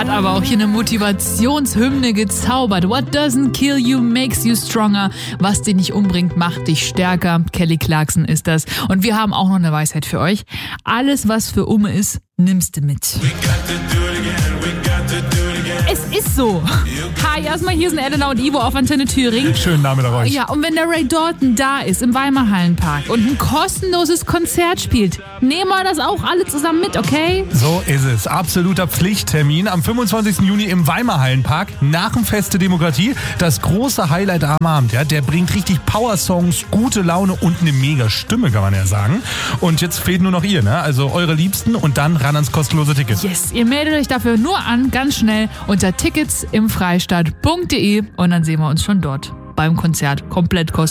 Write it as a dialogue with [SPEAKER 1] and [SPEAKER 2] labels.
[SPEAKER 1] hat aber auch hier eine Motivationshymne gezaubert. What doesn't kill you makes you stronger. Was dich nicht umbringt, macht dich stärker. Kelly Clarkson ist das. Und wir haben auch noch eine Weisheit für euch. Alles, was für Umme ist, nimmst du mit. Es ist so. Hi, erstmal hier sind Elena und Ivo auf Antenne Thüringen.
[SPEAKER 2] Schönen Nachmittag euch.
[SPEAKER 1] Ja, und wenn der Ray Dalton da ist im Weimar Hallenpark und ein kostenloses Konzert spielt, nehmen wir das auch alle zusammen mit, okay?
[SPEAKER 2] So ist es. Absoluter Pflichttermin am 25. Juni im Weimar Hallenpark nach dem Fest der Demokratie. Das große Highlight am Abend. Ja, der bringt richtig Power-Songs, gute Laune und eine mega Stimme, kann man ja sagen. Und jetzt fehlt nur noch ihr, ne? Also eure Liebsten und dann ran ans kostenlose Ticket.
[SPEAKER 1] Yes, ihr meldet euch dafür nur an, ganz schnell unter ticketsimfreistaat.de und dann sehen wir uns schon dort beim Konzert komplett kostenlos.